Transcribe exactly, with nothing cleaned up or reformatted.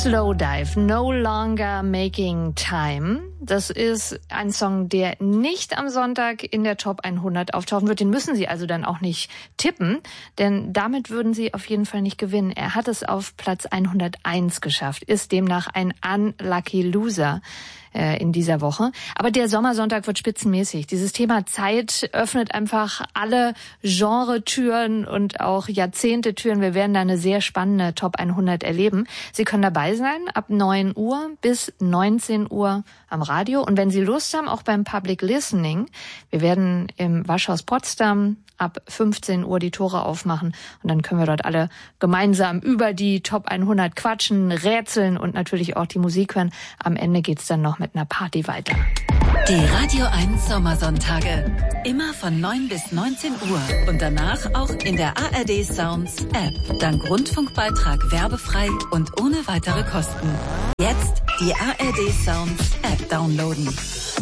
Slowdive, No Longer Making Time. Das ist ein Song, der nicht am Sonntag in der Top hundert auftauchen wird. Den müssen Sie also dann auch nicht tippen, denn damit würden Sie auf jeden Fall nicht gewinnen. Er hat es auf Platz hunderteins geschafft, ist demnach ein Unlucky Loser in dieser Woche. Aber der Sommersonntag wird spitzenmäßig. Dieses Thema Zeit öffnet einfach alle Genre-Türen und auch Jahrzehnte-Türen. Wir werden da eine sehr spannende Top hundert erleben. Sie können dabei sein ab neun Uhr bis neunzehn Uhr am Radio. Und wenn Sie Lust haben, auch beim Public Listening. Wir werden im Waschhaus Potsdam ab fünfzehn Uhr die Tore aufmachen und dann können wir dort alle gemeinsam über die Top hundert quatschen, rätseln und natürlich auch die Musik hören. Am Ende geht's dann noch mit einer Party weiter. Die Radio eins Sommersonntage. Immer von neun bis neunzehn Uhr und danach auch in der A R D Sounds App. Dank Rundfunkbeitrag werbefrei und ohne weitere Kosten. Jetzt die A R D Sounds App downloaden.